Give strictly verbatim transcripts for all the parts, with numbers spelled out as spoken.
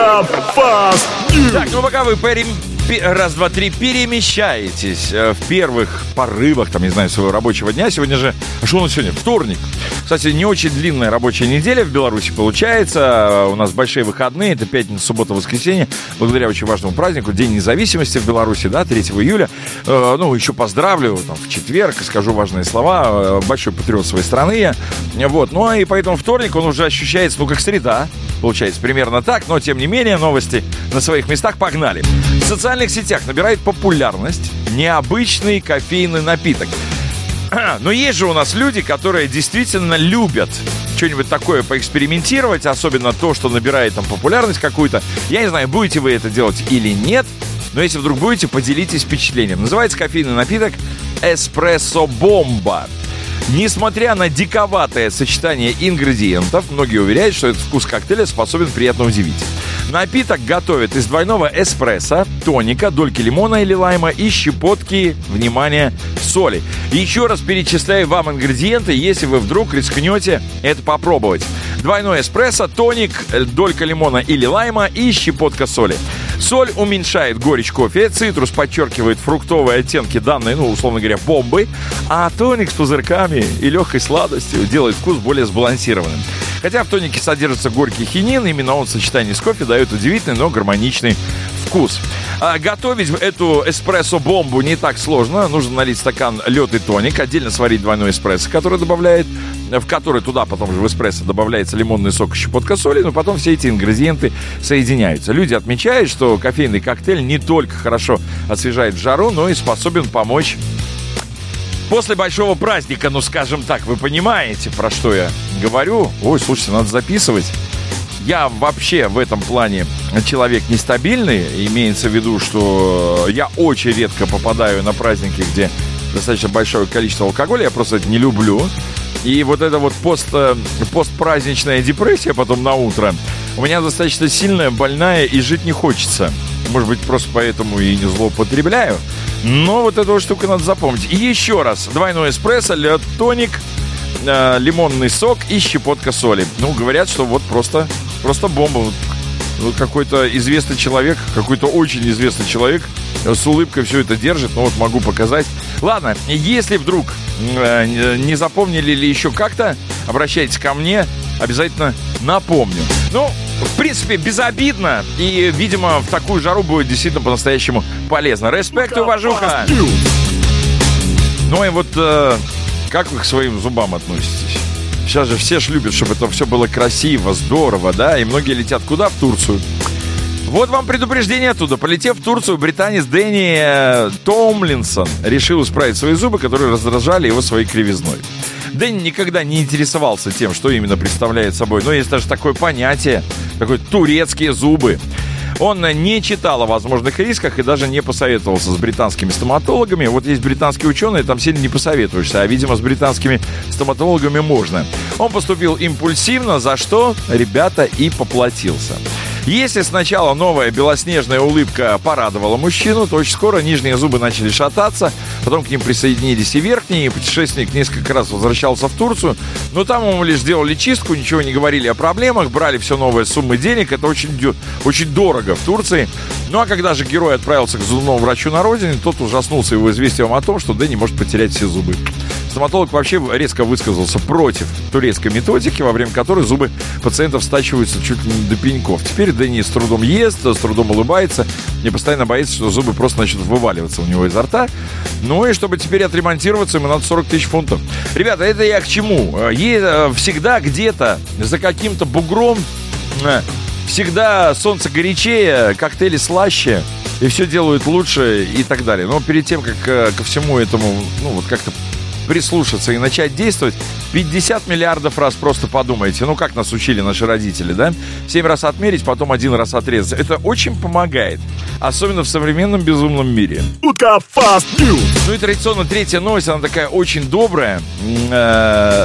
Ука Фаст Ньюс. Так, ну пока вы перем... раз, два, три перемещаетесь в первых порывах, там, не знаю, своего рабочего дня. Сегодня же, а что у нас сегодня? Вторник. Кстати, не очень длинная рабочая неделя в Беларуси получается. У нас большие выходные, это пятница, суббота, воскресенье. Благодаря очень важному празднику, День независимости в Беларуси, да, третьего июля. Э, ну, еще поздравлю, там, в четверг, скажу важные слова. Большой патриот своей страны я. Вот, ну, и поэтому вторник, он уже ощущается, ну, как среда. Получается примерно так, но, тем не менее, новости на своих местах. Погнали. В социальных сетях набирает популярность необычный кофейный напиток. Но есть же у нас люди, которые действительно любят что-нибудь такое поэкспериментировать, особенно то, что набирает там популярность какую-то. Я не знаю, будете вы это делать или нет, но если вдруг будете, поделитесь впечатлением. Называется кофейный напиток «Эспрессо Бомба». Несмотря на диковатое сочетание ингредиентов, многие уверяют, что этот вкус коктейля способен приятно удивить. Напиток готовят из двойного эспрессо, тоника, дольки лимона или лайма и щепотки, внимание, соли. Еще раз перечисляю вам ингредиенты, если вы вдруг рискнете это попробовать. Двойной эспрессо, тоник, долька лимона или лайма и щепотка соли. Соль уменьшает горечь кофе, цитрус подчеркивает фруктовые оттенки данной, ну, условно говоря, бомбы, а тоник с пузырьками и легкой сладостью делает вкус более сбалансированным. Хотя в тонике содержится горький хинин, именно он в сочетании с кофе дает удивительный, но гармоничный вкус. А готовить эту эспрессо-бомбу не так сложно. Нужно налить стакан лед и тоник, отдельно сварить двойной эспрессо, который добавляет, в который туда потом же в эспрессо добавляется лимонный сок и щепотка соли, но потом все эти ингредиенты соединяются. Люди отмечают, что кофейный коктейль не только хорошо освежает в жару, но и способен помочь после большого праздника, ну, скажем так. Вы понимаете, про что я говорю? Ой, слушайте, надо записывать. Я вообще в этом плане человек нестабильный. Имеется в виду, что я очень редко попадаю на праздники, где достаточно большое количество алкоголя. Я просто это не люблю. И вот эта вот пост, постпраздничная депрессия потом на утро у меня достаточно сильная, больная, и жить не хочется. Может быть, просто поэтому и не злоупотребляю. Но вот эту штуку надо запомнить. И еще раз. Двойной эспрессо, лед, тоник, э, лимонный сок и щепотка соли. Ну, говорят, что вот просто, просто бомба. Вот, вот какой-то известный человек, какой-то очень известный человек с улыбкой все это держит. Ну, вот могу показать. Ладно, если вдруг э, не запомнили или еще как-то, обращайтесь ко мне, обязательно напомню. Ну, в принципе, безобидно. И, видимо, в такую жару будет действительно по-настоящему полезно. Респект и уважуха. Ну и вот э, как вы к своим зубам относитесь? Сейчас же все ж любят, чтобы это все было красиво, здорово, да? И многие летят куда? В Турцию. Вот вам предупреждение оттуда. Полетев в Турцию, британец Дэнни Томлинсон решил исправить свои зубы, которые раздражали его своей кривизной. Дэнни никогда не интересовался тем, что именно представляет собой. Но есть даже такое понятие, такое турецкие зубы. Он не читал о возможных рисках и даже не посоветовался с британскими стоматологами. Вот есть британские ученые, там сильно не посоветуешься, а, видимо, с британскими стоматологами можно. Он поступил импульсивно, за что, ребята, и поплатился. Если сначала новая белоснежная улыбка порадовала мужчину, то очень скоро нижние зубы начали шататься, потом к ним присоединились и верхние, и путешественник несколько раз возвращался в Турцию, но там ему лишь сделали чистку, ничего не говорили о проблемах, брали все новые суммы денег, это очень, очень дорого в Турции. Ну а когда же герой отправился к зубному врачу на родине, тот ужаснулся его известием о том, что Дэнни может потерять все зубы. Стоматолог вообще резко высказался против турецкой методики, во время которой зубы пациентов стачиваются чуть ли не до пеньков. Теперь Дэнни с трудом ест, с трудом улыбается и постоянно боится, что зубы просто начнут вываливаться у него изо рта. Ну и чтобы теперь отремонтироваться, ему надо сорок тысяч фунтов. Ребята, это я к чему? Всегда где-то за каким-то бугром, всегда солнце горячее, коктейли слаще, и все делают лучше и так далее. Но перед тем, как ко всему этому, ну вот как-то прислушаться и начать действовать, пятьдесят миллиардов раз просто подумайте. Ну, как нас учили наши родители, да? семь раз отмерить, потом один раз отрезать. Это очень помогает. Особенно в современном безумном мире. Ука Фаст Ньюс. Ну и традиционно третья новость, она такая очень добрая.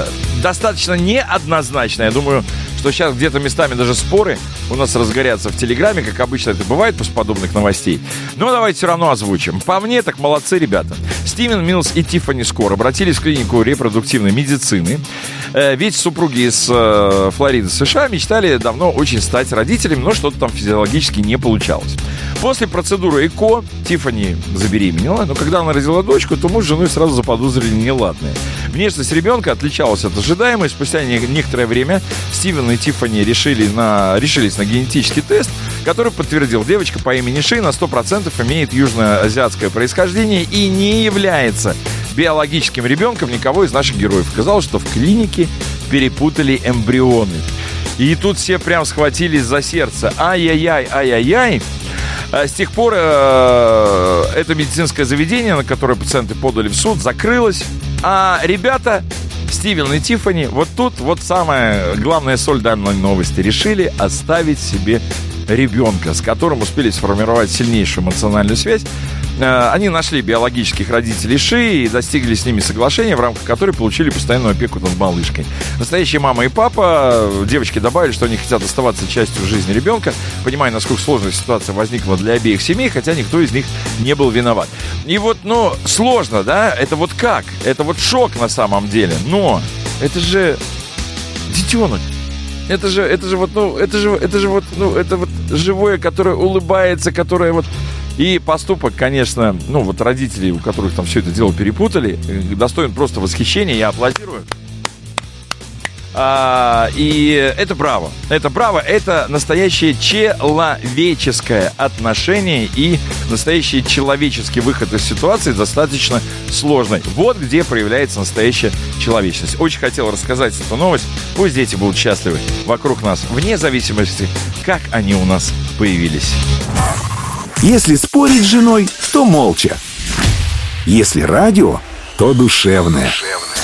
достаточно неоднозначно. Я думаю, что сейчас где-то местами даже споры у нас разгорятся в Телеграме, как обычно это бывает после подобных новостей. Но давайте все равно озвучим. По мне, так молодцы ребята. Стивен Милс и Тиффани Скор обратились в клинику репродуктивной медицины. Ведь супруги из Флориды, США, мечтали давно очень стать родителями, но что-то там физиологически не получалось. После процедуры ЭКО Тиффани забеременела, но когда она родила дочку, то муж с женой сразу заподозрили неладное. Внешность ребенка отличалась от ожидаемой. Спустя некоторое время Стивен и Тиффани решили на, решились на генетический тест, который подтвердил, девочка по имени Ши на сто процентов имеет южноазиатское происхождение и не является биологическим ребенком никого из наших героев. Оказалось, что в клинике перепутали эмбрионы. И тут все прям схватились за сердце. Ай-яй-яй, ай-яй-яй. С тех пор э, это медицинское заведение, на которое пациенты подали в суд, закрылось. А ребята, Стивен и Тиффани, вот тут вот самая главная соль данной новости. Решили оставить себе ребенка, с которым успели сформировать сильнейшую эмоциональную связь. Они нашли биологических родителей Ши и достигли с ними соглашения, в рамках которой получили постоянную опеку над малышкой. Настоящие мама и папа, девочки добавили, что они хотят оставаться частью жизни ребенка, понимая, насколько сложная ситуация возникла для обеих семей, хотя никто из них не был виноват. И вот, ну, сложно, да? Это вот как? Это вот шок на самом деле. Но это же детенок. Это же, это же вот, ну, это же, это же вот, ну, это вот живое, которое улыбается, которое вот... И поступок, конечно, ну, вот родителей, у которых там все это дело перепутали, достоин просто восхищения, я аплодирую. А, и это браво, это браво, это настоящее человеческое отношение и настоящий человеческий выход из ситуации достаточно сложной. Вот где проявляется настоящая человечность. Очень хотел рассказать эту новость. Пусть дети будут счастливы вокруг нас, вне зависимости, как они у нас появились. Если спорить с женой, то молча. Если радио, то душевное.